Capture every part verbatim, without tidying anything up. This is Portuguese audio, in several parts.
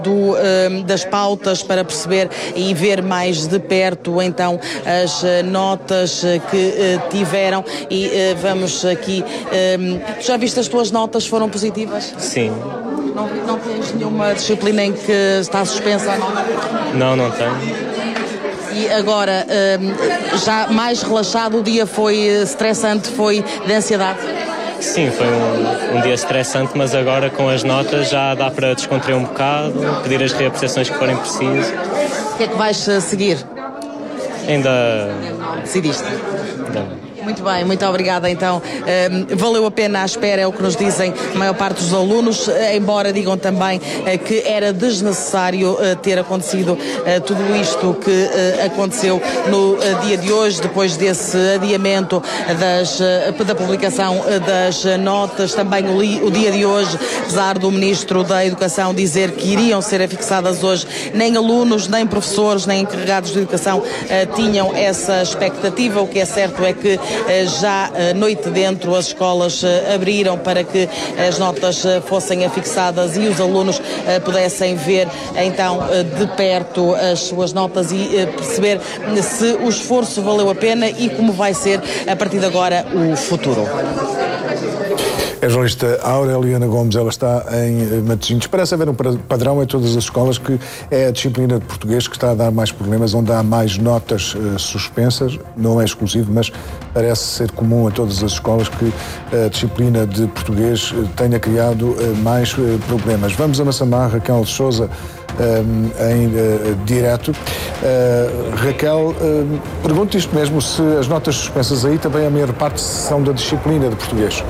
Do, das pautas para perceber e ver mais de perto então as notas que tiveram e vamos aqui. Já viste as tuas notas foram positivas? Sim. Não, não tens nenhuma disciplina em que está suspensa? Não, não tenho. E agora, já mais relaxado, o dia foi estressante, foi de ansiedade? Sim, foi um, um dia estressante, mas agora com as notas já dá para descontrair um bocado, pedir as reapreciações que forem precisas. O que é que vais seguir? Ainda... Decidiste? Ainda... Muito bem, muito obrigada então. Um, valeu a pena a espera, é o que nos dizem a maior parte dos alunos, embora digam também uh, que era desnecessário uh, ter acontecido uh, tudo isto que uh, aconteceu no uh, dia de hoje, depois desse adiamento das, uh, da publicação uh, das notas, também o, li, o dia de hoje, apesar do Ministro da Educação dizer que iriam ser afixadas hoje, nem alunos, nem professores, nem encarregados de educação uh, tinham essa expectativa. O que é certo é que já noite dentro as escolas abriram para que as notas fossem afixadas e os alunos pudessem ver então de perto as suas notas e perceber se o esforço valeu a pena e como vai ser a partir de agora o futuro. A jornalista Aureliana Gomes, ela está em Matosinhos. Parece haver um padrão em todas as escolas que é a disciplina de português que está a dar mais problemas, onde há mais notas uh, suspensas. Não é exclusivo, mas parece ser comum a todas as escolas que a disciplina de português uh, tenha criado uh, mais uh, problemas. Vamos a Massamá, Raquel de Sousa, um, em uh, direto. Uh, Raquel, uh, pergunto isto mesmo, se as notas suspensas aí também a maior parte são da disciplina de português.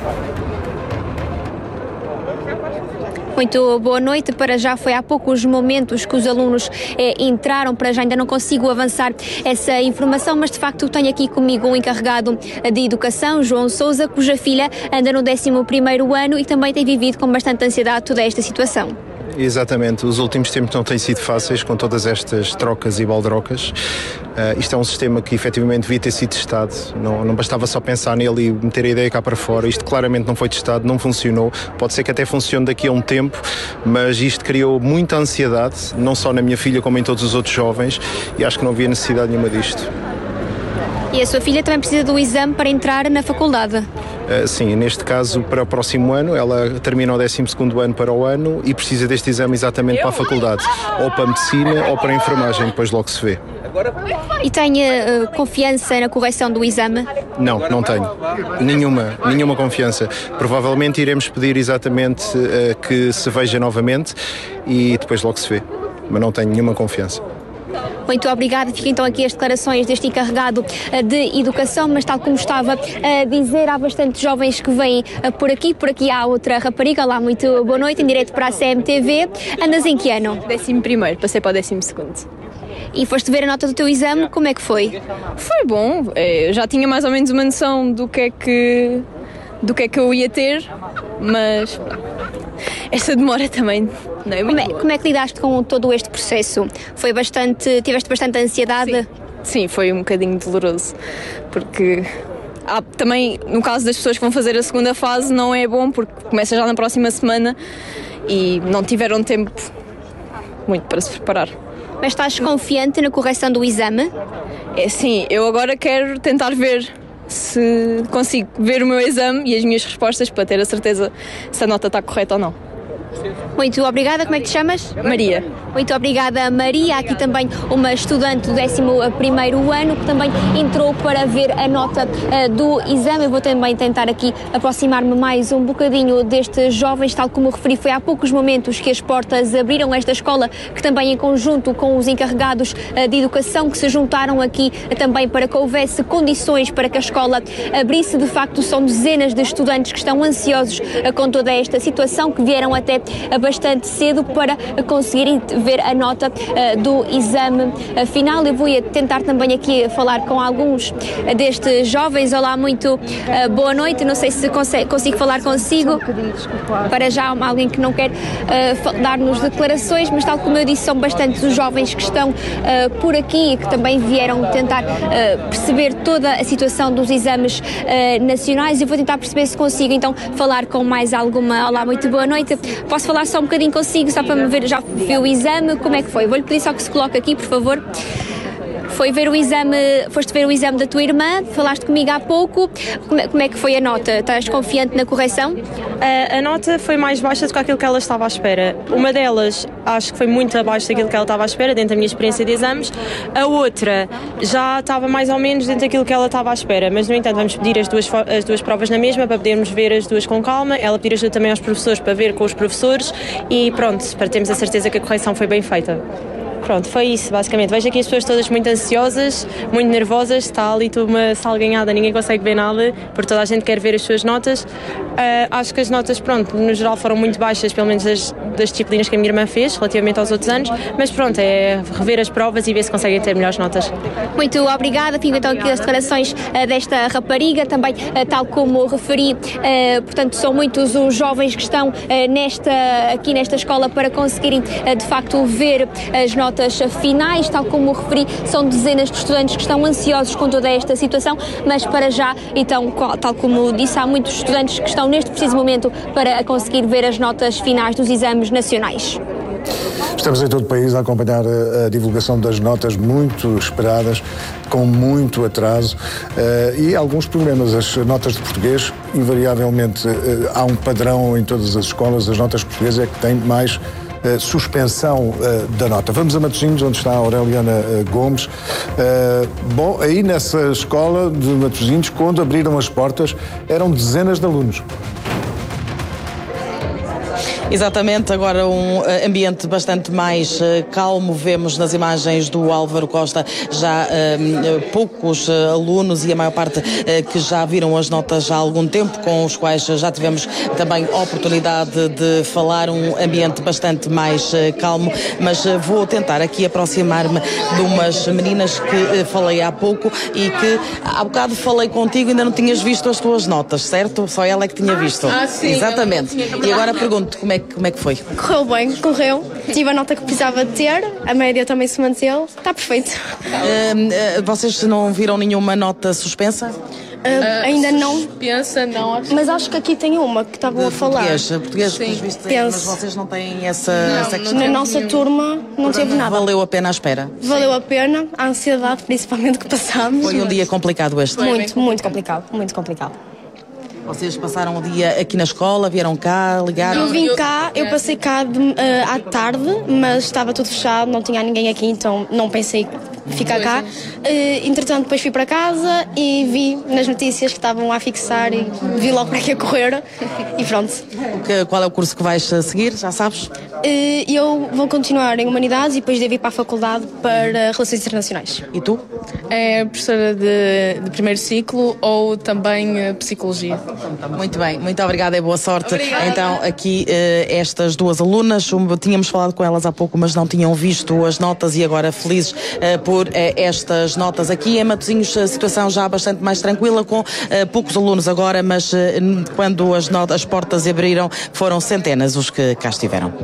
Muito boa noite. Para já foi há poucos momentos que os alunos eh, entraram, para já ainda não consigo avançar essa informação, mas de facto tenho aqui comigo um encarregado de educação, João Sousa, cuja filha anda no décimo primeiro ano e também tem vivido com bastante ansiedade toda esta situação. Exatamente, os últimos tempos não têm sido fáceis com todas estas trocas e baldrocas. Uh, isto é um sistema que efetivamente devia ter sido testado, não, não bastava só pensar nele e meter a ideia cá para fora. Isto claramente não foi testado, não funcionou, pode ser que até funcione daqui a um tempo, mas isto criou muita ansiedade, não só na minha filha como em todos os outros jovens, e acho que não havia necessidade nenhuma disto. E a sua filha também precisa do exame para entrar na faculdade? Uh, sim, neste caso para o próximo ano, ela termina o décimo segundo ano para o ano e precisa deste exame exatamente para a faculdade, ou para a medicina ou para a enfermagem, depois logo se vê. E tem uh, confiança na correção do exame? Não, não tenho. Nenhuma, nenhuma confiança. Provavelmente iremos pedir exatamente uh, que se veja novamente e depois logo se vê, mas não tenho nenhuma confiança. Muito obrigada. Fica então aqui as declarações deste encarregado de educação, mas tal como estava a dizer, há bastantes jovens que vêm por aqui. Por aqui há outra rapariga. Olá, muito boa noite, em direto para a C M T V. Andas em que ano? Décimo primeiro, passei para o décimo segundo. E foste ver a nota do teu exame, como é que foi? Foi bom, eu já tinha mais ou menos uma noção do que é que, do que, é que eu ia ter, mas esta demora também não é muito como, é, como é que lidaste com todo este processo? Foi bastante, tiveste bastante ansiedade? Sim, Sim foi um bocadinho doloroso, porque há, também no caso das pessoas que vão fazer a segunda fase não é bom, porque começa já na próxima semana e não tiveram tempo muito para se preparar. Mas estás confiante na correção do exame? É, sim, eu agora quero tentar ver se consigo ver o meu exame e as minhas respostas para ter a certeza se a nota está correta ou não. Muito obrigada. Como é que te chamas? Maria. Muito obrigada, Maria. Aqui também uma estudante do décimo primeiro ano que também entrou para ver a nota uh, do exame. Eu vou também tentar aqui aproximar-me mais um bocadinho destes jovens. Tal como referi, foi há poucos momentos que as portas abriram. Esta escola, que também em conjunto com os encarregados uh, de educação, que se juntaram aqui uh, também para que houvesse condições para que a escola abrisse. De facto, são dezenas de estudantes que estão ansiosos uh, com toda esta situação, que vieram até uh, bastante cedo para uh, conseguirem ver a nota uh, do exame uh, final. Eu vou tentar também aqui falar com alguns uh, destes jovens. Olá, muito uh, boa noite. Não sei se consigo, consigo falar consigo. Para já, alguém que não quer uh, dar-nos declarações, mas tal como eu disse, são bastantes os jovens que estão uh, por aqui e que também vieram tentar uh, perceber toda a situação dos exames uh, nacionais. Eu vou tentar perceber se consigo então falar com mais alguma. Olá, muito boa noite. posso falar só um bocadinho consigo, só para me ver, já viu o exame, como é que foi? Vou-lhe pedir só que se coloque aqui, por favor. Foi ver o exame, foste ver o exame da tua irmã, falaste comigo há pouco, como é, como é que foi a nota? Estás confiante na correção? A, a nota foi mais baixa do que aquilo que ela estava à espera. Uma delas acho que foi muito abaixo daquilo que ela estava à espera, dentro da minha experiência de exames. A outra já estava mais ou menos dentro daquilo que ela estava à espera, mas no entanto vamos pedir as duas, as duas provas na mesma para podermos ver as duas com calma. Ela pedir ajuda também aos professores para ver com os professores e pronto, para termos a certeza que a correção foi bem feita. Pronto, foi isso, basicamente. Vejo aqui as pessoas todas muito ansiosas, muito nervosas, está ali tudo uma salganhada, ninguém consegue ver nada, porque toda a gente quer ver as suas notas. Uh, acho que as notas, pronto, no geral foram muito baixas, pelo menos das, das disciplinas que a minha irmã fez, relativamente aos outros anos, mas pronto, é rever as provas e ver se conseguem ter melhores notas. Muito obrigada, fico então aqui as declarações uh, desta rapariga, também, uh, tal como referi, uh, portanto, são muitos os jovens que estão uh, nesta, aqui nesta escola para conseguirem, uh, de facto, ver as notas finais, tal como referi, são dezenas de estudantes que estão ansiosos com toda esta situação, mas para já, então, tal como disse, há muitos estudantes que estão neste preciso momento para conseguir ver as notas finais dos exames nacionais. Estamos em todo o país a acompanhar a, a divulgação das notas muito esperadas, com muito atraso uh, e alguns problemas. As notas de português, invariavelmente, uh, há um padrão em todas as escolas, as notas portuguesas é que têm mais Uh, suspensão uh, da nota. Vamos a Matosinhos, onde está a Aureliana uh, Gomes. Uh, bom, aí nessa escola de Matosinhos, quando abriram as portas, eram dezenas de alunos. Exatamente, agora um ambiente bastante mais uh, calmo. Vemos nas imagens do Álvaro Costa já uh, poucos uh, alunos e a maior parte uh, que já viram as notas há algum tempo, com os quais já tivemos também oportunidade de falar, um ambiente bastante mais uh, calmo, mas uh, vou tentar aqui aproximar-me de umas meninas que uh, falei há pouco e que há bocado falei contigo, ainda não tinhas visto as tuas notas, certo? Só ela é que tinha visto. Ah, sim. Exatamente. E agora pergunto, como é Como é que foi? Correu bem, correu. Tive a nota que precisava de ter, a média também se manteve, está perfeito. Uh, uh, vocês não viram nenhuma nota suspensa? Uh, uh, ainda não. Suspensa, não. Acho... Mas acho que aqui tem uma que estavam a falar. Português, português, Sim, visto, penso. Mas vocês não têm essa, não, essa questão? Na nossa turma não teve nada. Valeu a pena a espera? Valeu a pena, a ansiedade principalmente que passámos. Foi um dia complicado este? Muito, muito complicado, muito complicado. Vocês passaram o dia aqui na escola, vieram cá, ligaram? Eu vim cá, eu passei cá de, uh, à tarde, mas estava tudo fechado, não tinha ninguém aqui, então não pensei ficar cá. Uh, entretanto, depois fui para casa e vi nas notícias que estavam a fixar e vi logo para que ia correr e pronto. Que, qual é o curso que vais seguir, já sabes? Uh, eu vou continuar em Humanidades e depois devo ir para a faculdade para Relações Internacionais. E tu? É professora de, de primeiro ciclo ou também uh, Psicologia. Muito bem, muito obrigada e boa sorte. Obrigada. Então, aqui uh, estas duas alunas, um, tínhamos falado com elas há pouco, mas não tinham visto as notas e agora felizes uh, por uh, estas notas. Aqui em Matosinhos a situação já bastante mais tranquila, com uh, poucos alunos agora, mas uh, quando as, notas, as portas abriram foram centenas os que cá estiveram.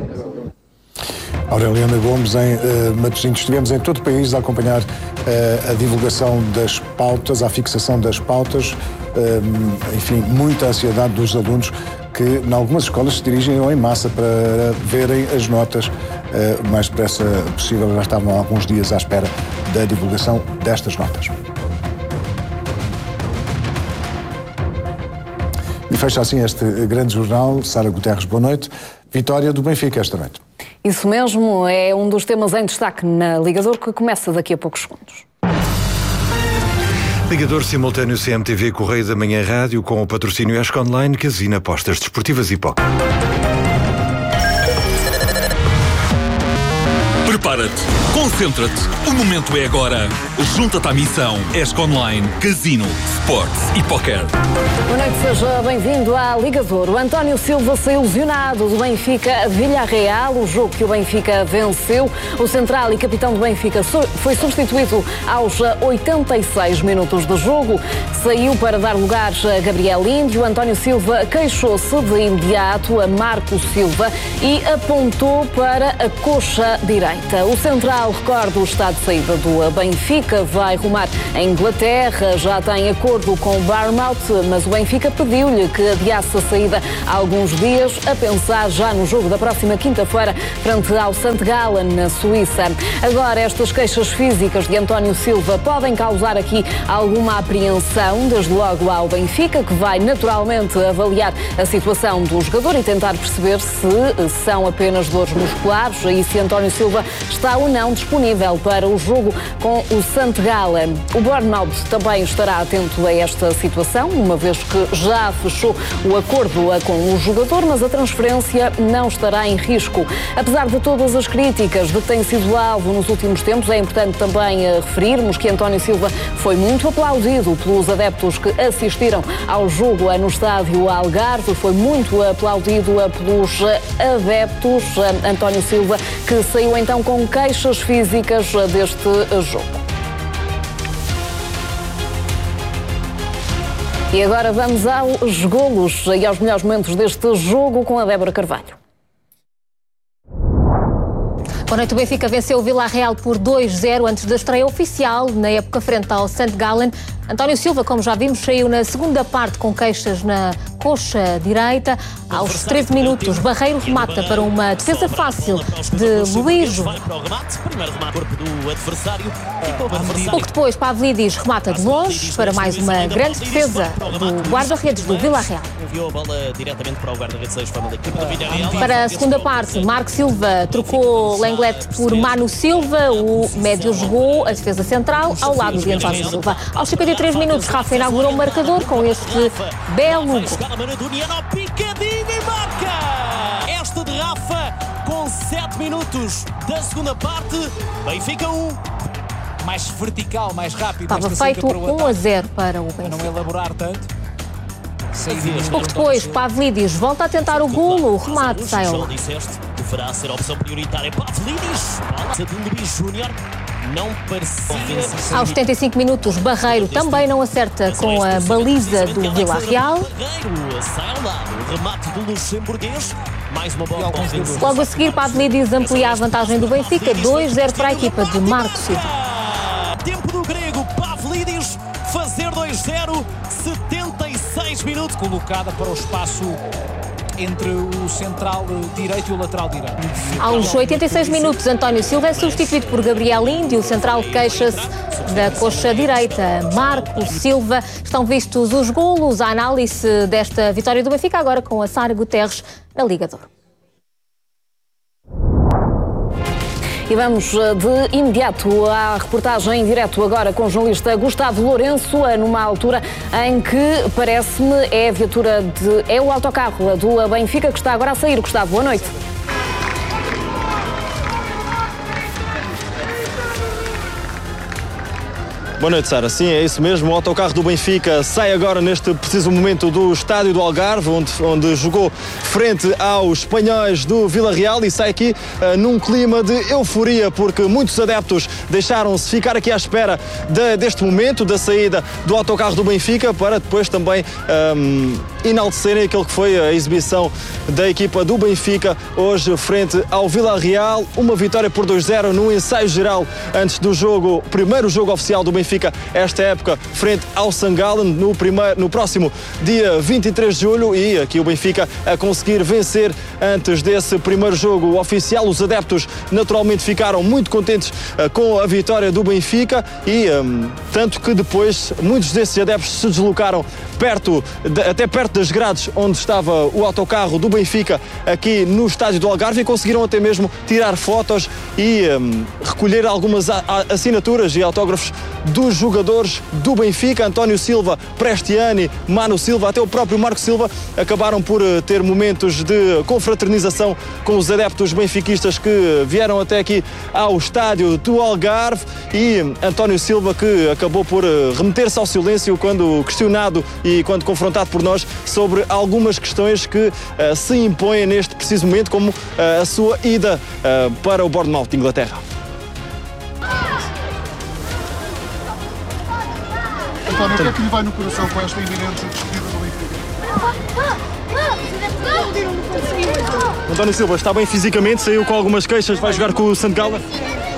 Aureliana Gomes, em uh, Matosinhos. Estivemos em todo o país a acompanhar uh, a divulgação das pautas, a fixação das pautas, uh, enfim, muita ansiedade dos alunos que, em algumas escolas, se dirigem em massa para verem as notas uh, o mais depressa possível. Já estavam há alguns dias à espera da divulgação destas notas. E fecha assim este grande jornal. Sara Guterres, boa noite. Vitória do Benfica esta noite. Isso mesmo, é um dos temas em destaque na Ligador, que começa daqui a poucos segundos. Ligador simultâneo C M T V Correio da Manhã Rádio, com o patrocínio Esco Online, Casino, apostas desportivas e póquer. Prepara-te, concentra-te, o momento é agora. Junta-te à missão Esco Online, Casino, Sports e Póquer. Boa noite, seja bem-vindo à Ligador. O António Silva saiu lesionado do Benfica Villarreal, o jogo que o Benfica venceu. O central e capitão do Benfica foi substituído aos oitenta e seis minutos de jogo. Saiu para dar lugar a Gabriel Índio. António Silva queixou-se de imediato a Marco Silva e apontou para a coxa direita. direita. O central, recorda o estado de saída do Benfica, vai rumar a Inglaterra, já tem acordo com o Bournemouth, mas o Benfica pediu-lhe que adiasse a saída há alguns dias, a pensar já no jogo da próxima quinta-feira, frente ao Sankt Gallen, na Suíça. Agora, estas queixas físicas de António Silva podem causar aqui alguma apreensão, desde logo ao Benfica, que vai naturalmente avaliar a situação do jogador e tentar perceber se são apenas dores musculares e se António Silva está ou não disponível para o jogo com o Sankt Gallen. O Bournemouth também estará atento a esta situação, uma vez que já fechou o acordo com o jogador, mas a transferência não estará em risco. Apesar de todas as críticas de que tem sido alvo nos últimos tempos, é importante também referirmos que António Silva foi muito aplaudido pelos adeptos que assistiram ao jogo no estádio Algarve, foi muito aplaudido pelos adeptos. António Silva, que saiu então com queixas físicas deste jogo. E agora vamos aos golos e aos melhores momentos deste jogo com a Débora Carvalho. Boa noite, o Benfica venceu o Vila Real por dois zero antes da estreia oficial, na época frente ao Sankt Gallen. António Silva, como já vimos, saiu na segunda parte com queixas na coxa direita. Aos treze minutos, Barreiro remata para uma defesa fácil de Luís Júnior. Pouco depois, Pavlidis remata de longe para mais uma grande defesa do guarda-redes do Vila Real. Para a segunda parte, Marco Silva trocou Lenglet por Manu Silva. O médio jogou a defesa central ao lado de António Silva. Aos cinquenta e três minutos, Rafa inaugurou o marcador com este belo gol. Esta de Rafa com sete minutos da segunda parte. Benfica um. Mais vertical, mais rápido. Estava feito um a zero para o Benfica. Não elaborar tanto. Pouco depois, Pavlidis volta a tentar o golo, o remate sai ao lado. Deverá ser a opção prioritária. Pavlidis, bola de Luís Júnior. Não parecia. Aos setenta e cinco minutos, Barreiro também não acerta com a baliza do Vila Real. Sai ao lado, o remate do luxemburguês. Mais uma bola. Logo a seguir, Pavlidis amplia a vantagem do Benfica, dois zero para a equipa de Marco Silva. Tempo do grego, Pavlidis fazer dois zero, setenta e seis minutos. Colocada para o espaço entre o central direito e o lateral direito. Aos oitenta e seis minutos, António Silva é substituído por Gabriel Índio. O central queixa-se da coxa direita. Marco Silva. Estão vistos os golos, a análise desta vitória do Benfica, agora com a Sara Guterres na Liga de Ouro. E vamos de imediato à reportagem em direto agora com o jornalista Gustavo Lourenço, numa altura em que, parece-me, é a viatura de... é o autocarro do Benfica que está agora a sair. Gustavo, boa noite. Boa noite, Sara. Sim, é isso mesmo. O autocarro do Benfica sai agora neste preciso momento do estádio do Algarve, onde, onde jogou frente aos espanhóis do Vila Real, e sai aqui uh, num clima de euforia, porque muitos adeptos deixaram-se ficar aqui à espera de, deste momento, da saída do autocarro do Benfica, para depois também um, enaltecerem aquilo que foi a exibição da equipa do Benfica hoje frente ao Vila Real. Uma vitória por dois zero no ensaio geral antes do jogo, primeiro jogo oficial do Benfica esta época, frente ao Sankt Gallen no, primeiro, no próximo dia vinte e três de julho, e aqui o Benfica a conseguir vencer antes desse primeiro jogo oficial. Os adeptos naturalmente ficaram muito contentes uh, com a vitória do Benfica, e um, tanto que depois muitos desses adeptos se deslocaram perto, de, até perto das grades onde estava o autocarro do Benfica aqui no estádio do Algarve, e conseguiram até mesmo tirar fotos e um, recolher algumas a, a, assinaturas e autógrafos dos jogadores do Benfica. António Silva, Prestiani, Manu Silva, até o próprio Marco Silva acabaram por ter momentos de confraternização com os adeptos benfiquistas que vieram até aqui ao estádio do Algarve, e António Silva, que acabou por remeter-se ao silêncio quando questionado e quando confrontado por nós sobre algumas questões que uh, se impõem neste preciso momento, como uh, a sua ida uh, para o Bournemouth de Inglaterra. António, o que é que lhe vai no coração com esta iminente despedida do Benfica? António Silva, está bem fisicamente? Saiu com algumas queixas, vai jogar com o Saint Gallen?